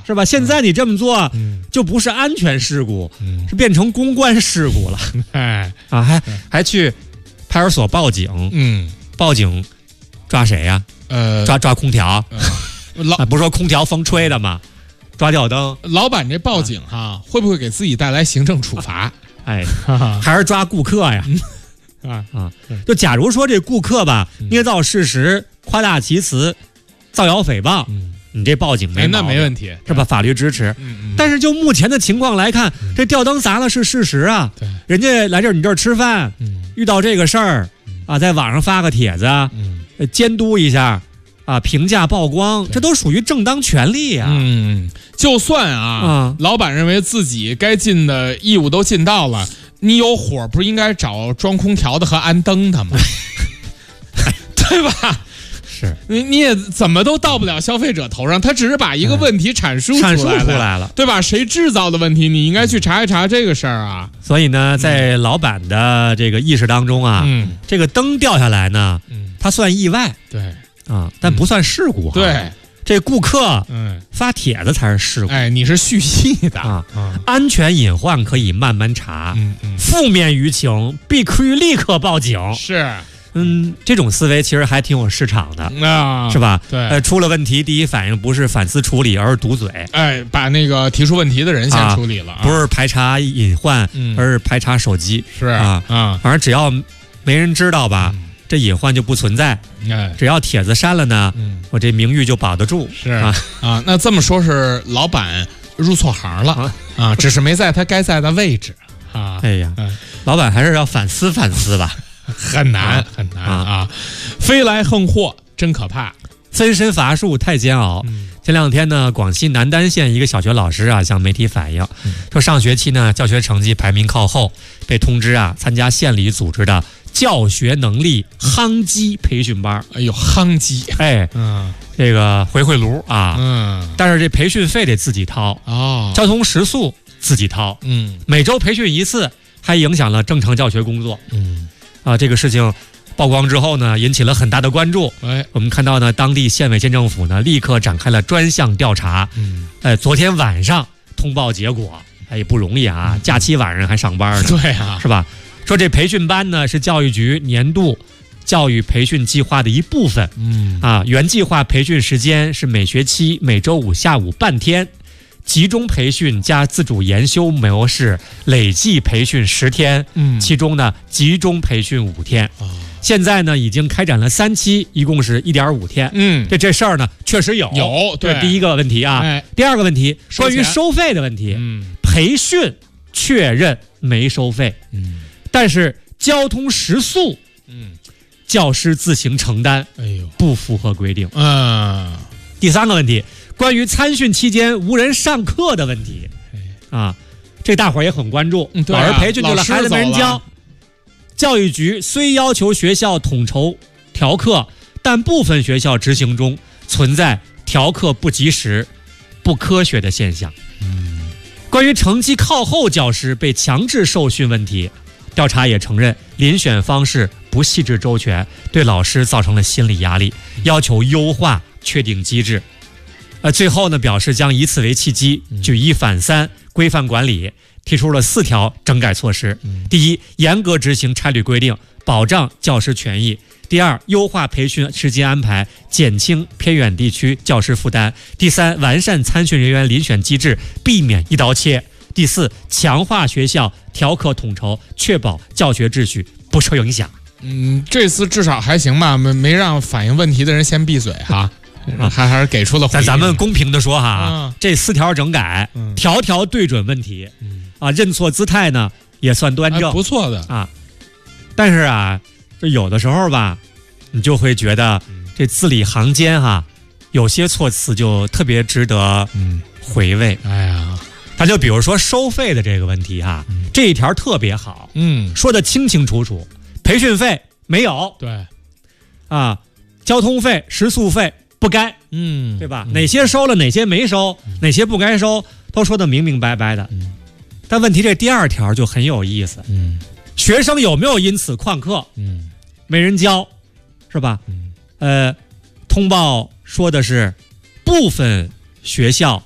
是吧？现在你这么做，就不是安全事故，是变成公关事故了。 哎啊，还去派出所报警，报警抓谁呀？抓空调，不是说空调风吹的吗？抓吊灯。 老板这报警会不会给自己带来行政处罚？ 哎，还是抓顾客呀？就假如说这顾客吧，捏造事实、夸大其词、造谣诽谤，你这报警那没问题， 是吧？法律支持。但是就目前的情况来看，这吊灯砸了是事实啊。 对， 人家来你这儿吃饭，遇到这个事儿在网上发个帖子，监督一下评价曝光，这都属于正当权利啊。 就算老板认为自己该尽的义务都尽到了。你有火不是应该找装空调的和安灯的吗？对吧？ 是你也怎么都到不了消费者头上，他只是把一个问题阐述出来了，对吧？谁制造的问题，你应该去查一查这个事儿啊。 所以呢，在老板的这个意识当中这个灯掉下来呢，它算意外， 对但不算事故。 对。 这顾客发帖子才是事故。 哎，你是蓄意的安全隐患可以慢慢查，负面舆情必须立刻报警。 是， 这种思维其实还挺有市场的是吧？ 对， 出了问题，第一反应不是反思处理，而是堵嘴。 哎，把那个提出问题的人先处理了， 不是排查隐患，而是排查手机。 是反正只要没人知道吧。这隐患就不存在，只要帖子删了呢，我这名誉就保得住。 是那这么说是老板入错行了只是没在他该在的位置哎呀，老板还是要反思反思吧， 很难飞来横祸真可怕， 分身乏术太煎熬。前两天呢，广西南丹县一个小学老师向媒体反映，说上学期呢教学成绩排名靠后，被通知参加县里组织的教学能力夯基培训班。 哎呦，夯基， 这个回炉但是这培训费得自己掏交通食宿自己掏，每周培训一次，还影响了正常教学工作。这个事情曝光之后呢，引起了很大的关注。我们看到呢，当地县委县政府呢立刻展开了专项调查。昨天晚上通报结果，也不容易假期晚上还上班呢。 对是吧？说这培训班呢是教育局年度教育培训计划的一部分。原计划培训时间是每学期每周五下午半天，集中培训加自主研修模式，累计培训10天。其中呢集中培训5天。现在呢已经开展了3期，一共是1.5天。这事儿呢确实有。 对， 这第一个问题第二个问题关于收费的问题。培训确认没收费。但是交通食宿，教师自行承担，不符合规定。第三个问题，关于参训期间无人上课的问题，这大伙儿也很关注。老师培训去了，孩子没人教。教育局虽要求学校统筹调课，但部分学校执行中存在调课不及时、不科学的现象。关于成绩靠后教师被强制受训问题，调查也承认遴选方式不细致周全，对老师造成了心理压力，要求优化确定机制。最后呢，表示将以此为契机，举一反三，规范管理，提出了4条整改措施。第一，严格执行差旅规定，保障教师权益。第二，优化培训时间安排，减轻偏远地区教师负担。第三，完善参训人员遴选机制，避免一刀切。第四，强化学校调课统筹，确保教学秩序不受影响。 这次至少还行吧，没让反映问题的人先闭嘴还是给出了回应。 咱们公平的说这4条整改，条条对准问题。认错姿态呢也算端正， 不错的但是这有的时候吧，你就会觉得这字里行间有些措辞就特别值得回味。咱就比如说收费的这个问题这一条特别好，说得清清楚楚，培训费没有， 对交通费、食宿费不该，对吧？哪些收了，哪些没收，哪些不该收，都说得明明白白的。但问题这第2条就很有意思，学生有没有因此旷课？没人教，是吧？通报说的是部分学校